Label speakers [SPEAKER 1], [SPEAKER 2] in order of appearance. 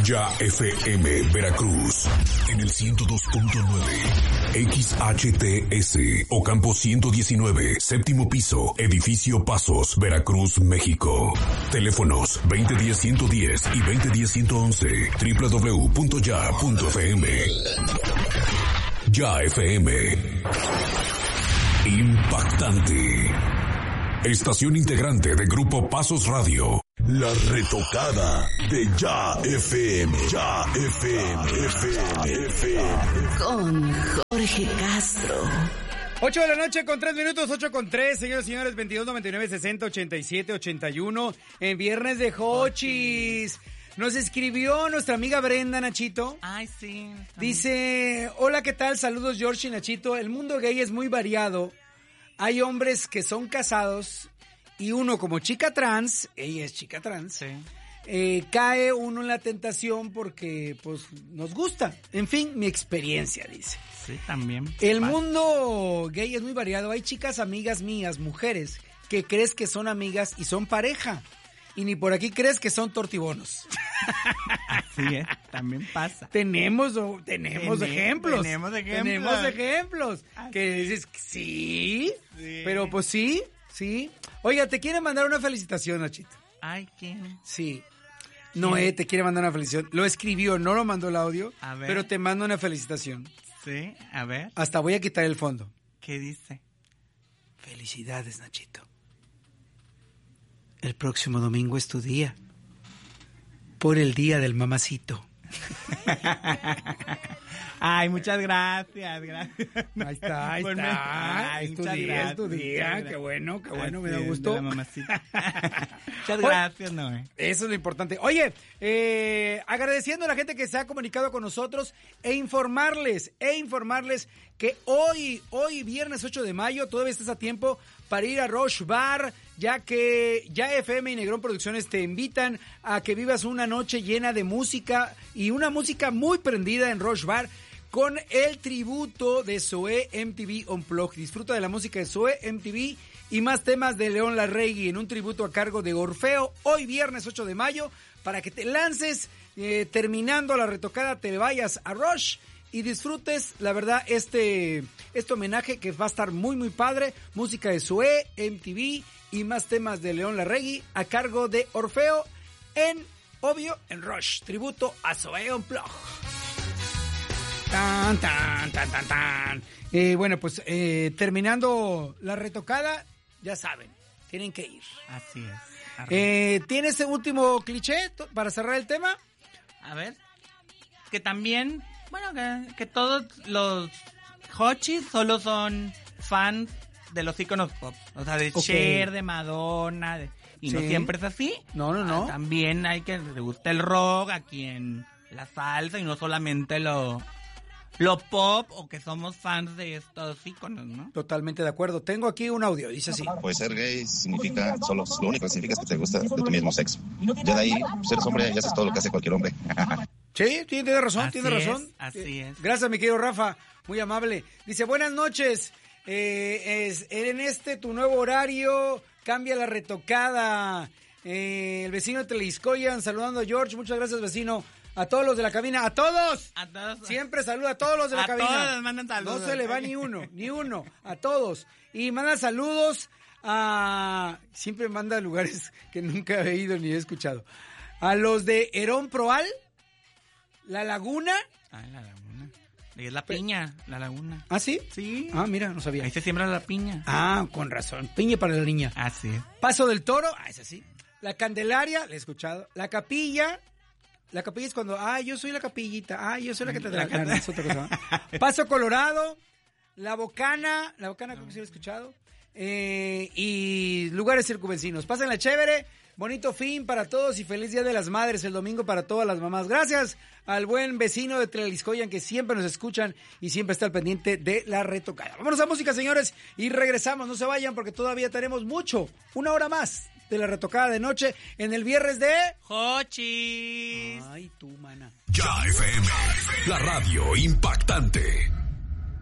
[SPEAKER 1] Ya FM Veracruz en el 102.9 XHTS Ocampo 119, séptimo piso, edificio Pasos, Veracruz, México. Teléfonos 2010-110 y 2010-111, www.ya.fm. Ya FM. Impactante. Estación integrante de Grupo Pasos Radio. La retocada de Ya FM. Ya FM.
[SPEAKER 2] Con Jorge Castro.
[SPEAKER 3] 8 de la noche con 3 minutos, 8 con 3, señores y señores, 22, 99, 60, 87, 81, en Viernes de Jochis. Nos escribió nuestra amiga Brenda, Nachito.
[SPEAKER 4] Ay, sí.
[SPEAKER 3] Dice, hola, ¿qué tal? Saludos, George y Nachito. El mundo gay es muy variado. Hay hombres que son casados y uno como chica trans, ella es chica trans,
[SPEAKER 4] Sí.
[SPEAKER 3] Cae uno en la tentación porque pues nos gusta. En fin, mi experiencia, dice.
[SPEAKER 4] Sí, también.
[SPEAKER 3] El mundo gay es muy variado. Hay chicas amigas mías, mujeres, que crees que son amigas y son pareja. Y ni por aquí crees que son tortibonos.
[SPEAKER 4] Así es, también pasa.
[SPEAKER 3] Tenemos ejemplos.
[SPEAKER 4] Tenemos
[SPEAKER 3] ejemplos.
[SPEAKER 4] Así
[SPEAKER 3] Que dices, sí, pero pues sí. Oiga, te quiere mandar una felicitación, Nachito.
[SPEAKER 4] Ay, ¿quién?
[SPEAKER 3] Sí. Noé te quiere mandar una felicitación. Lo escribió, no lo mandó el audio,
[SPEAKER 4] A ver.
[SPEAKER 3] pero te mando una felicitación.
[SPEAKER 4] Sí, a ver,
[SPEAKER 3] Hasta voy a quitar el fondo.
[SPEAKER 4] ¿qué dice?
[SPEAKER 3] Felicidades, Nachito. El próximo domingo es tu día. Por el día del mamacito.
[SPEAKER 4] Ay, muchas gracias.
[SPEAKER 3] Ahí está.
[SPEAKER 4] Ay,
[SPEAKER 3] Es tu
[SPEAKER 4] muchas
[SPEAKER 3] día, es tu
[SPEAKER 4] gracias,
[SPEAKER 3] día.
[SPEAKER 4] muchas
[SPEAKER 3] Qué bueno,
[SPEAKER 4] Así
[SPEAKER 3] me da
[SPEAKER 4] es,
[SPEAKER 3] gusto.
[SPEAKER 4] de la mamacita. Muchas gracias, Noé.
[SPEAKER 3] Eso es lo importante. Oye, agradeciendo a la gente que se ha comunicado con nosotros e informarles que hoy, viernes 8 de mayo, todavía estás a tiempo para ir a Roche Bar, ya que Ya FM y Negrón Producciones te invitan a que vivas una noche llena de música y una música muy prendida en Roche Bar con el tributo de Zoé MTV Unplugged. Disfruta de la música de Zoé MTV y más temas de León Larregui en un tributo a cargo de Orfeo, hoy viernes 8 de mayo, para que te lances, terminando la retocada, te vayas a Rush y disfrutes, la verdad, este homenaje que va a estar muy, muy padre. Música de Zoé, MTV y más temas de León Larregui a cargo de Orfeo en Rush. Tributo a Zoé Unplugged. Tan. Bueno, pues terminando la retocada, ya saben, tienen que ir.
[SPEAKER 4] Así es.
[SPEAKER 3] ¿Tienes ese último cliché para cerrar el tema?
[SPEAKER 4] A ver, que también, bueno, que todos los Hochis solo son fans de los íconos pop. O sea, de Cher, de Madonna, y no
[SPEAKER 3] Sí.
[SPEAKER 4] siempre es así.
[SPEAKER 3] No.
[SPEAKER 4] También hay que le gusta el rock, a quien la salsa, y no solamente lo pop, o que somos fans de estos íconos, ¿no?
[SPEAKER 3] Totalmente de acuerdo. Tengo aquí un audio, dice así.
[SPEAKER 5] Pues ser gay significa, lo único que significa es que te gusta de tu mismo sexo. Ya de ahí, pues eres hombre y haces todo lo que hace cualquier hombre.
[SPEAKER 3] Sí, tiene razón,
[SPEAKER 4] Así
[SPEAKER 3] tiene razón.
[SPEAKER 4] así es.
[SPEAKER 3] Gracias, mi querido Rafa, muy amable. Dice, buenas noches, en tu nuevo horario, cambia la retocada. El vecino de Tlaixcoyan saludando a George, muchas gracias, vecino. A todos los de la cabina, ¡a todos!
[SPEAKER 4] A todos.
[SPEAKER 3] Siempre saluda a todos los de la cabina.
[SPEAKER 4] A todos mandan saludos.
[SPEAKER 3] No se le va ni uno, a todos. Y manda saludos a... Siempre manda a lugares que nunca he ido ni he escuchado. A los de Herón Proal, La Laguna.
[SPEAKER 4] Ah, la laguna. Es la piña, la laguna.
[SPEAKER 3] ¿Ah, sí?
[SPEAKER 4] Sí.
[SPEAKER 3] Ah, mira, no sabía.
[SPEAKER 4] Ahí se siembra la piña.
[SPEAKER 3] Ah, con razón. Piña para la niña.
[SPEAKER 4] Así es.
[SPEAKER 3] Paso del Toro, es así. La Candelaria, la he escuchado. La Capilla es cuando, yo soy la capillita, yo soy la catedral. Es otra cosa. Paso Colorado, La Bocana creo que sí lo he escuchado. Y lugares circunvecinos. Pásenla chévere, bonito fin para todos y feliz Día de las Madres el domingo para todas las mamás. Gracias al buen vecino de Tlaixcoyan que siempre nos escuchan y siempre está al pendiente de la retocada. Vámonos a música, señores, y regresamos. No se vayan porque todavía tenemos una hora más de la retocada de noche en el viernes de
[SPEAKER 4] Jochis.
[SPEAKER 3] Ay, tú, mana.
[SPEAKER 1] Ya FM, la radio impactante.